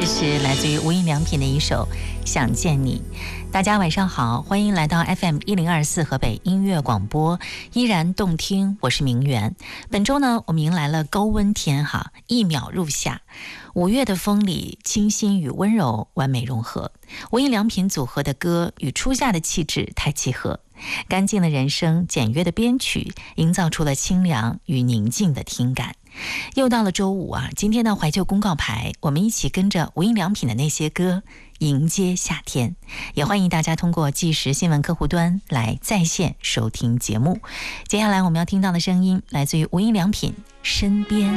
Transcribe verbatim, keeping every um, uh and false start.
是来自于无印良品的一首《想见你》。大家晚上好，欢迎来到 F M 一零二四河北音乐广播，依然动听。我是明媛。本周呢，我们迎来了高温天哈，一秒入夏。五月的风里，清新与温柔完美融合。无印良品组合的歌与初夏的气质太契合。干净的人声，简约的编曲，营造出了清凉与宁静的听感。又到了周五啊，今天的怀旧公告牌，我们一起跟着无印良品的那些歌迎接夏天。也欢迎大家通过即时新闻客户端来在线收听节目。接下来我们要听到的声音来自于无印良品身边。